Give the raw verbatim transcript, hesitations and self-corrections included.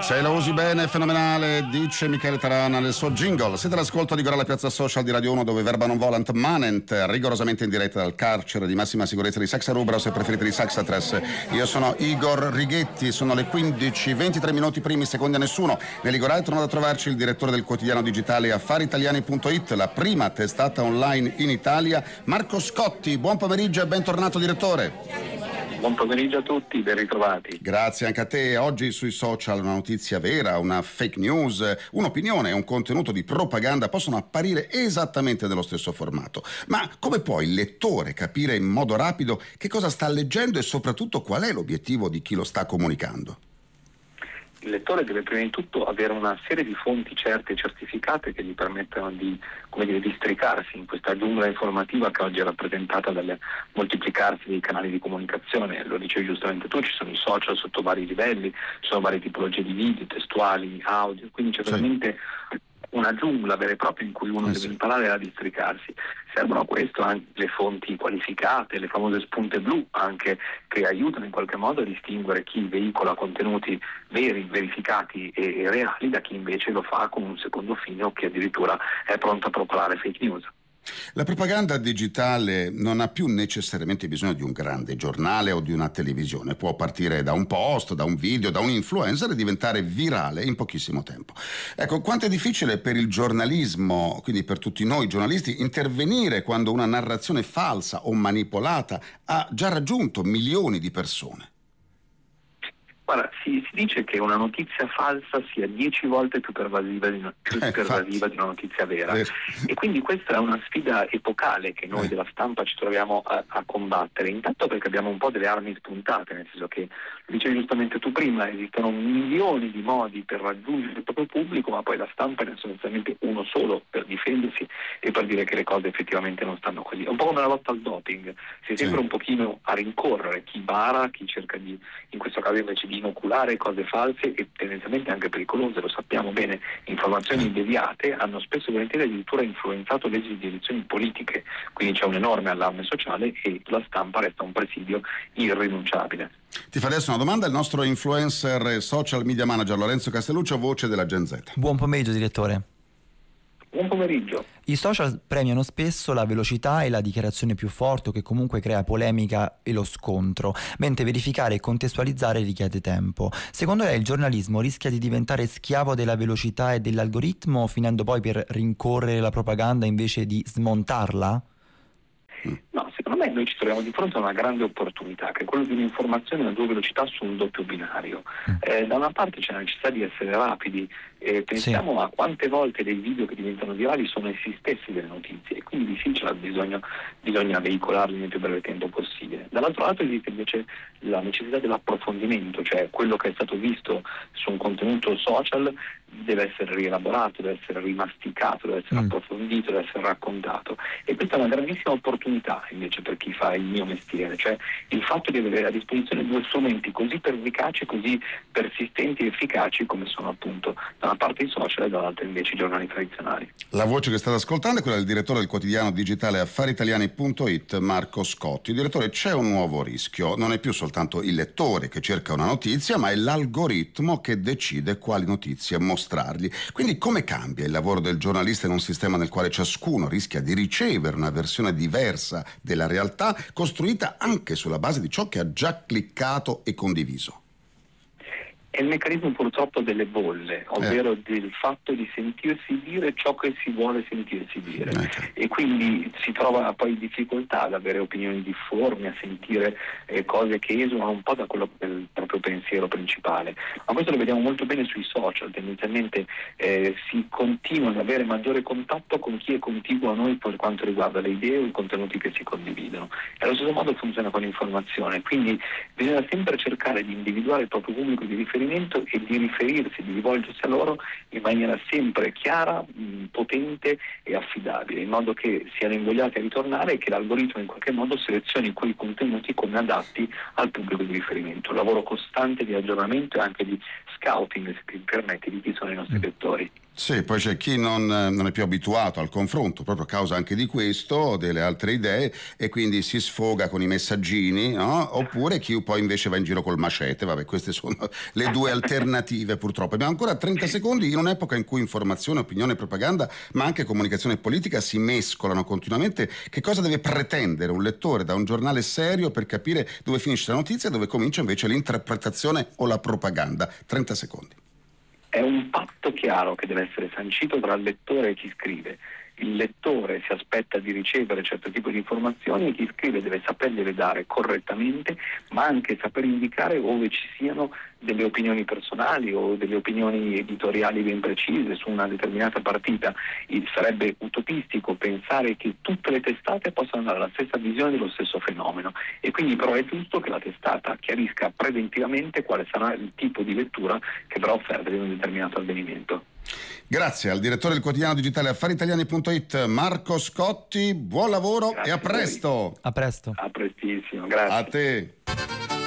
Se lo usi bene è fenomenale, dice Michele Tarana nel suo jingle. Siete all'ascolto di Gorilla Piazza Social di Radio uno, dove verba non volant manent, rigorosamente in diretta dal carcere di massima sicurezza di Saxa Rubra, o se preferite di Saxatres. Io sono Igor Righetti, sono le quindici ventitré minuti primi secondi a nessuno. Nell'Igorai tornato a trovarci il direttore del quotidiano digitale affari italiani punto it, la prima testata online in Italia, Marco Scotti. Buon pomeriggio e bentornato, direttore. Buon pomeriggio a tutti, ben ritrovati. Grazie anche a te. Oggi sui social una notizia vera, una fake news, un'opinione e un contenuto di propaganda possono apparire esattamente nello stesso formato. Ma come può il lettore capire in modo rapido che cosa sta leggendo e soprattutto qual è l'obiettivo di chi lo sta comunicando? Il lettore deve prima di tutto avere una serie di fonti certe e certificate che gli permettano di, come dire, districarsi in questa giungla informativa che oggi è rappresentata dal moltiplicarsi dei canali di comunicazione. Lo dicevi giustamente tu, ci sono i social sotto vari livelli, ci sono varie tipologie di video, testuali, audio, quindi c'è veramente una giungla vera e propria in cui uno eh deve sì. imparare a districarsi. Servono a questo anche le fonti qualificate, le famose spunte blu, anche, che aiutano in qualche modo a distinguere chi veicola contenuti veri, verificati e, e reali da chi invece lo fa con un secondo fine o che addirittura è pronto a propalare fake news. La propaganda digitale non ha più necessariamente bisogno di un grande giornale o di una televisione, può partire da un post, da un video, da un influencer e diventare virale in pochissimo tempo. Ecco, quanto è difficile per il giornalismo, quindi per tutti noi giornalisti, intervenire quando una narrazione falsa o manipolata ha già raggiunto milioni di persone. Guarda, si, si dice che una notizia falsa sia dieci volte più pervasiva di una, più Eh, pervasiva di una notizia vera. Eh. E quindi questa è una sfida epocale che noi Eh. della stampa ci troviamo a, a combattere. Intanto perché abbiamo un po' delle armi spuntate, nel senso che, lo dicevi giustamente tu prima, esistono milioni di modi per raggiungere il proprio pubblico, ma poi la stampa ne è sostanzialmente uno solo per difendersi e per dire che le cose effettivamente non stanno così. È un po' come la lotta al doping, si è sempre Sì. un pochino a rincorrere chi bara, chi cerca di, in questo caso invece di inoculare cose false e tendenzialmente anche pericolose, lo sappiamo bene. Informazioni deviate hanno spesso e volentieri addirittura influenzato leggi di elezioni politiche, quindi c'è un enorme allarme sociale e la stampa resta un presidio irrinunciabile. Ti fa adesso una domanda il nostro influencer e social media manager Lorenzo Castelluccio, voce della Gen Z. Buon pomeriggio, direttore. Buon pomeriggio. I social premiano spesso la velocità e la dichiarazione più forte, che comunque crea polemica e lo scontro, mentre verificare e contestualizzare richiede tempo. Secondo lei il giornalismo rischia di diventare schiavo della velocità e dell'algoritmo, finendo poi per rincorrere la propaganda invece di smontarla? No, secondo me noi ci troviamo di fronte a una grande opportunità, che è quella di un'informazione a due velocità su un doppio binario. Eh, da una parte c'è la necessità di essere rapidi, eh, pensiamo sì. a quante volte dei video che diventano virali sono essi stessi delle notizie, e quindi difficile, bisogna, bisogna veicolarli nel più breve tempo possibile. Dall'altro lato esiste invece la necessità dell'approfondimento, cioè quello che è stato visto su un contenuto social deve essere rielaborato, deve essere rimasticato, deve essere mm. approfondito, deve essere raccontato, e questa è una grandissima opportunità invece per chi fa il mio mestiere, cioè il fatto di avere a disposizione due strumenti così pervicaci, così persistenti e efficaci come sono appunto da una parte i social e dall'altra invece i giornali tradizionali. La voce che state ascoltando è quella del direttore del quotidiano digitale affari italiani punto it, Marco Scotti. Direttore, c'è un nuovo rischio, non è più soltanto il lettore che cerca una notizia, ma è l'algoritmo che decide quali notizie mostrargli. Quindi come cambia il lavoro del giornalista in un sistema nel quale ciascuno rischia di ricevere una versione diversa della realtà, costruita anche sulla base di ciò che ha già cliccato e condiviso? È il meccanismo purtroppo delle bolle, ovvero eh. del fatto di sentirsi dire ciò che si vuole sentirsi dire, eh. e quindi si trova poi difficoltà ad avere opinioni difformi, a sentire eh, cose che esulano un po' da quello che è il proprio pensiero principale. Ma questo lo vediamo molto bene sui social, tendenzialmente eh, si continua ad avere maggiore contatto con chi è contiguo a noi per quanto riguarda le idee o i contenuti che si condividono. E allo stesso modo funziona con l'informazione, quindi bisogna sempre cercare di individuare il proprio pubblico di riferimento e di riferirsi, di rivolgersi a loro in maniera sempre chiara, mh, potente e affidabile, in modo che siano invogliati a ritornare e che l'algoritmo in qualche modo selezioni quei contenuti come adatti al pubblico di riferimento. Un lavoro costante di aggiornamento e anche di scouting, se mi permette, di chi sono i nostri lettori. Sì, poi c'è chi non, non è più abituato al confronto, proprio a causa anche di questo, delle altre idee, e quindi si sfoga con i messaggini, no? Oppure chi poi invece va in giro col macete. Vabbè, queste sono le due alternative purtroppo. Abbiamo ancora trenta secondi in un'epoca in cui informazione, opinione, propaganda, ma anche comunicazione politica si mescolano continuamente. Che cosa deve pretendere un lettore da un giornale serio per capire dove finisce la notizia e dove comincia invece l'interpretazione o la propaganda? trenta secondi. È un patto chiaro che deve essere sancito tra il lettore e chi scrive. Il lettore si aspetta di ricevere certo tipo di informazioni e chi scrive deve sapergliele dare correttamente, ma anche saper indicare ove ci siano delle opinioni personali o delle opinioni editoriali ben precise su una determinata partita. E sarebbe utopistico pensare che tutte le testate possano dare la stessa visione dello stesso fenomeno, e quindi però è giusto che la testata chiarisca preventivamente quale sarà il tipo di lettura che verrà offerta di un determinato avvenimento. Grazie al direttore del quotidiano digitale affari italiani punto it Marco Scotti, buon lavoro. Grazie e a presto. A presto. A prestissimo, grazie. A te.